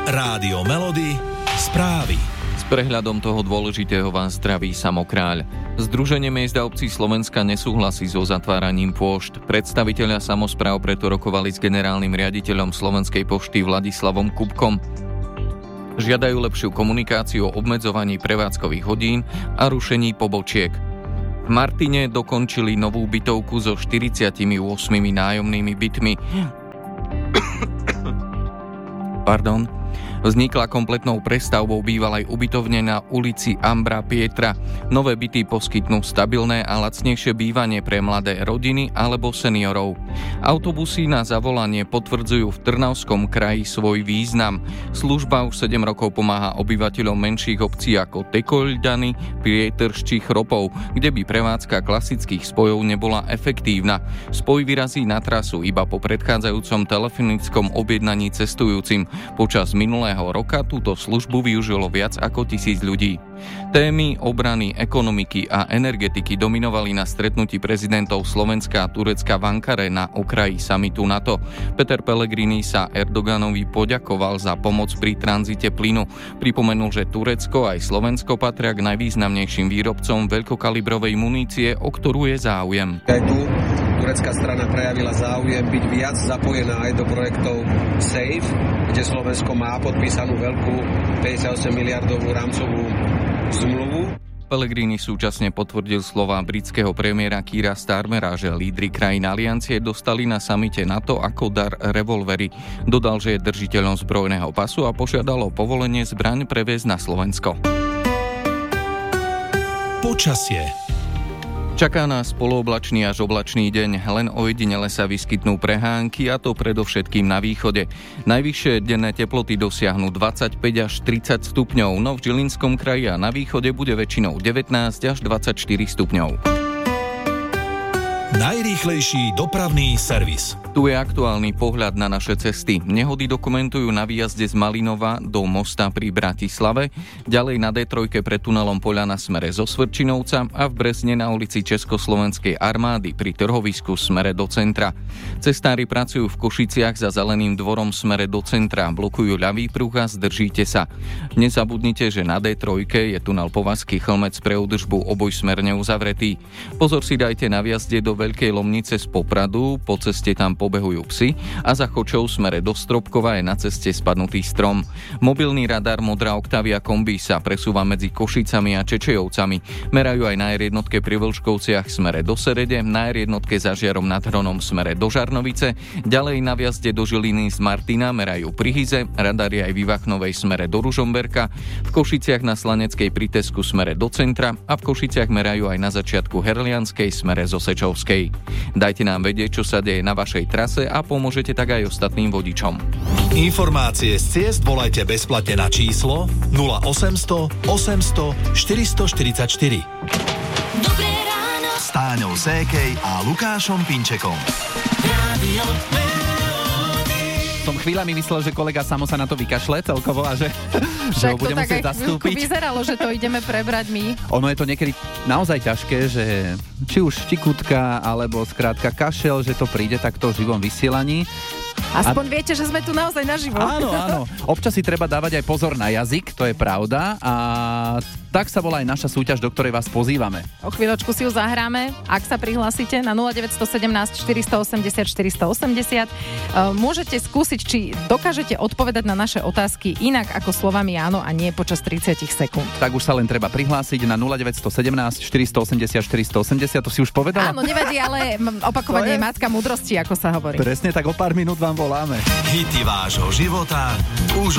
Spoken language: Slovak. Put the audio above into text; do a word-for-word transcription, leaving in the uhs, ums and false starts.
Rádio Melody, správy. S prehľadom toho dôležitého vás zdraví Samo Kráľ. Združenie miest a obcí Slovenska nesúhlasí so zatváraním pôšt. Predstavitelia samospráv preto rokovali s generálnym riaditeľom Slovenskej pošty Vladislavom Kubkom. Žiadajú lepšiu komunikáciu o obmedzovaní prevádzkových hodín a rušení pobočiek. V Martine dokončili novú bytovku so štyridsiatimi ôsmimi nájomnými bytmi. Pardon. Vznikla kompletnou prestavbou bývalej ubytovne na ulici Ambra Pietra. Nové byty poskytnú stabilné a lacnejšie bývanie pre mladé rodiny alebo seniorov. Autobusy na zavolanie potvrdzujú v Trnavskom kraji svoj význam. Služba už sedem rokov pomáha obyvateľom menších obcí ako Tekoľďany, Pietrš či Chropov, kde by prevádzka klasických spojov nebola efektívna. Spoj vyrazí na trasu iba po predchádzajúcom telefonickom objednaní cestujúcim. Počas minulého roka túto službu využilo viac ako tisíc ľudí. Témy obrany, ekonomiky a energetiky dominovali na stretnutí prezidentov Slovenska a Turecka v Ankare na okraji samitu NATO. Peter Pellegrini sa Erdoganovi poďakoval za pomoc pri tranzite plynu. Pripomenul, že Turecko aj Slovensko patria k najvýznamnejším výrobcom veľkokalibrovej munície, o ktorú je záujem. Aj tu turecká strana prejavila záujem byť viac zapojená aj do projektov SAFE, kde Slovensko má podpísanú veľkú päťdesiatosem miliardovú rámcovú zmluvu. Pellegrini súčasne potvrdil slová britského premiéra Keira Starmera, že lídri krajín aliancie dostali na samite NATO ako dar revolvery. Dodal, že je držiteľom zbrojného pasu a požiadal o povolenie zbraň previesť na Slovensko. Počasie. Čaká nás polooblačný až oblačný deň, len ojedinele sa vyskytnú prehánky, a to predovšetkým na východe. Najvyššie denné teploty dosiahnu dvadsaťpäť až tridsať stupňov, no v Žilinskom kraji a na východe bude väčšinou devätnásť až dvadsaťštyri stupňov. Najrýchlejší dopravný servis. Tu je aktuálny pohľad na naše cesty. Nehody dokumentujú na výjazde z Malinova do Mosta pri Bratislave, ďalej na dé tri pred tunelom Poľana smere zo Svrčinovca a v Brezne na ulici Československej armády pri trhovisku smere do centra. Cestári pracujú v Košiciach za Zeleným dvorom smere do centra, blokujú ľavý pruh a zdržíte sa. Nezabudnite, že na dé tri je tunel Povazký Chlmec pre údržbu obojsmerne uzavretý. Pozor si dajte na výjazde do Veľkej Lomnice z Popradu, po ceste tam pobehujú psi a za Chočov smere do Stropkova je na ceste spadnutý strom. Mobilný radar Modrá Octavia kombi sa presúva medzi Košicami a Čečejovcami. Merajú aj na er jednotke pri Vlčkovciach smere do Serede, na er jednotke za Žiarom nad Hronom smere do Žarnovice, ďalej na viazde do Žiliny z Martina merajú pri Hyze, radary aj v Ivachnovej smere do Ružomberka, v Košiciach na Slaneckej pri Tesku smere do centra a v Košiciach merajú aj na začiatku Herlianskej smere zo Sečovskej. Dajte nám vedieť, čo sa deje na vašej trase a pomôžete tak aj ostatným vodičom. Informácie z ciest volajte bezplatne na číslo nula osemsto osemsto štyristoštyridsaťštyri. Dobré ráno S Táňou Sékej a Lukášom Pinčekom. Rádio Som chvíľami myslel, že kolega Samo sa na to vykašle celkovo a že, že ho bude musieť zastúpiť. Však to vyzeralo, že to ideme prebrať my. Ono je to niekedy naozaj ťažké, že či už štikutka, alebo skrátka kašel, že to príde takto v živom vysielaní. Aspoň a... viete, že sme tu naozaj naživo. Áno, áno. Občas si treba dávať aj pozor na jazyk, to je pravda. A tak sa volá aj naša súťaž, do ktorej vás pozývame. O chvíľočku si ju zahráme. Ak sa prihlásite na nula deväť jedna sedem štyri osem nula štyri osem nula, môžete skúsiť, či dokážete odpovedať na naše otázky inak ako slovami áno a nie počas tridsať sekúnd. Tak už sa len treba prihlásiť na nula deväť jedna sedem štyri osem nula štyri osem nula. To si už povedala? Áno, nevadí, ale opakovanie je matka múdrosti, ako sa hovorí. Presne, tak o pár minút vám voláme. Hity vášho života už